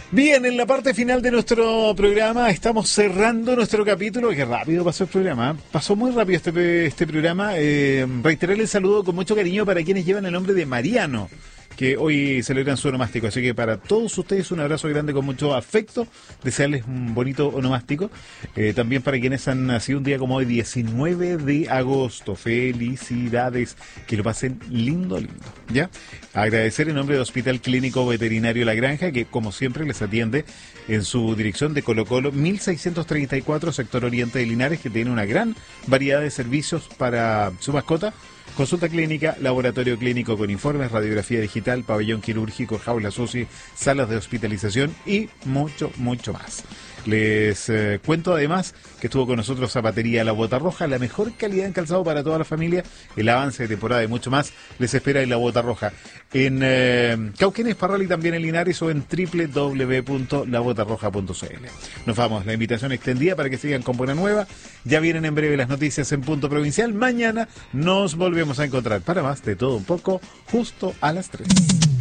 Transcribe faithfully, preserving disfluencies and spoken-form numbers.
Bien, en la parte final de nuestro programa estamos cerrando nuestro capítulo. Qué rápido pasó el programa, ¿eh? Pasó muy rápido este, este programa. Eh, reiterar el saludo con mucho cariño para quienes llevan el nombre de Mariano, que hoy celebran su onomástico. Así que para todos ustedes un abrazo grande con mucho afecto, desearles un bonito onomástico. Eh, también para quienes han nacido un día como hoy, diecinueve de agosto. Felicidades, que lo pasen lindo, lindo. ¿Ya? Agradecer en nombre del Hospital Clínico Veterinario La Granja, que como siempre les atiende en su dirección de Colo Colo mil seiscientos treinta y cuatro, sector oriente de Linares, que tiene una gran variedad de servicios para su mascota. Consulta clínica, laboratorio clínico con informes, radiografía digital, pabellón quirúrgico, jaulas U C I, salas de hospitalización y mucho, mucho más. Les eh, cuento además que estuvo con nosotros Zapatería La Bota Roja, la mejor calidad en calzado para toda la familia, el avance de temporada y mucho más les espera en La Bota Roja. En eh, Cauquenes, Parral y también en Linares o en doble u doble u doble u punto la bota roja punto c l. Nos vamos, la invitación extendida para que sigan con Buena Nueva. Ya vienen en breve las noticias en Punto Provincial. Mañana nos volvemos a encontrar para más de todo un poco, justo a las tres.